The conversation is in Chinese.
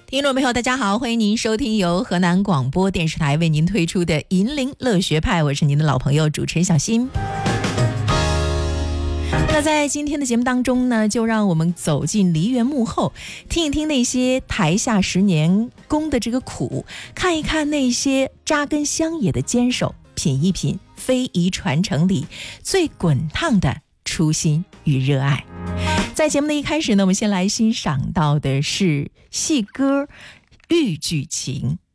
听众朋友大家好，欢迎您收听由河南广播电视台为您推出的银铃乐学派，我是您的老朋友主持人小新。那在今天的节目当中呢，就让我们走进梨园幕后，听一听那些台下10年功的这个苦，看一看那些扎根乡野的坚守，品一品非遗传承里最滚烫的初心与热爱。在节目的一开始呢，我们先来欣赏到的是戏歌《豫剧情》。